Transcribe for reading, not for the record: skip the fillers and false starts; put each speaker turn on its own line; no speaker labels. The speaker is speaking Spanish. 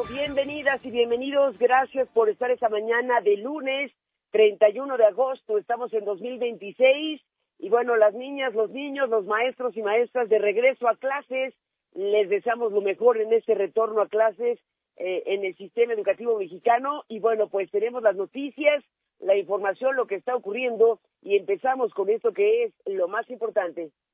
Bienvenidas y bienvenidos. Gracias por estar esta mañana de lunes 31 de agosto. Estamos en 2026 y bueno, las niñas, los niños, los maestros y maestras de regreso a clases. Les deseamos lo mejor en este retorno a clases en el sistema educativo mexicano. Y bueno, pues tenemos las noticias, la información, lo que está ocurriendo y empezamos con esto que es lo más importante.